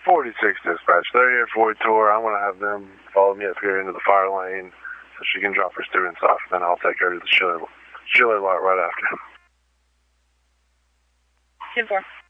46 dispatch. They're here for a tour. I'm going to have them follow me up here into the fire lane so she can drop her students off. Then I'll take her to the chiller lot right after. 10-4.